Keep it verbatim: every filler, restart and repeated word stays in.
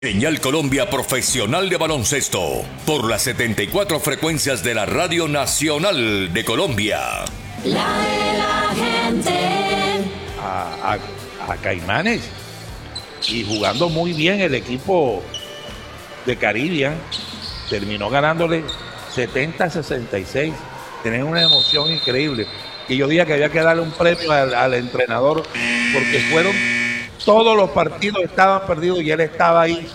Señal Colombia Profesional de Baloncesto, por las setenta y cuatro frecuencias de la Radio Nacional de Colombia. La de la gente. A, a, a Caimanes. Y jugando muy bien el equipo de Caribbean. Terminó ganándole setenta a sesenta y seis. Tienen una emoción increíble. Y yo dije que había que darle un premio al, al entrenador, porque fueron... Todos los partidos estaban perdidos y él estaba ahí